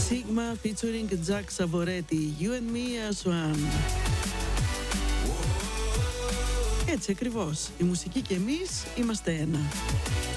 Sigma featuring Jack Savoretti, You and Me as One. Έτσι ακριβώς, η μουσική και εμείς είμαστε ένα.